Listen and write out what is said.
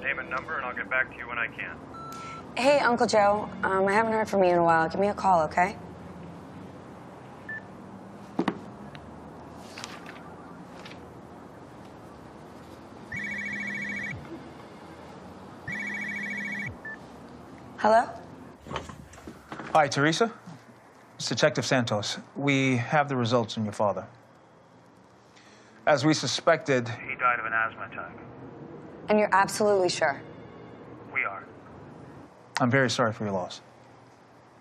name and number, and I'll get back to you when I can. Hey, Uncle Joe. I haven't heard from you in a while. Give me a call, okay? Hello? Hi, Teresa. It's Detective Santos. We have the results on your father. As we suspected, He died of an asthma attack. And you're absolutely sure? We are. I'm very sorry for your loss.